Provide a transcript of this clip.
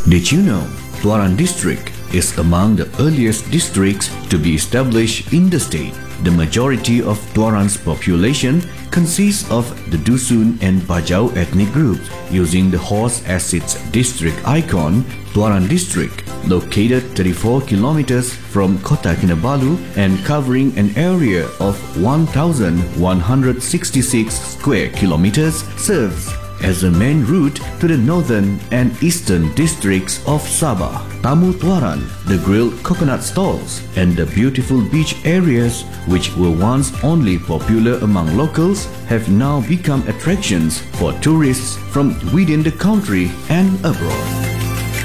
Did you know Tuaran District is among the earliest districts to be established in the state? The majority of Tuaran's population consists of the Dusun and Bajau ethnic groups. Using the horse as its district icon, Tuaran District, located 34 kilometers from Kota Kinabalu and covering an area of 1,166 square kilometers, serves as a main route to the northern and eastern districts of Sabah. Tamu Tuaran, the grilled coconut stalls, and the beautiful beach areas which were once only popular among locals have now become attractions for tourists from within the country and abroad.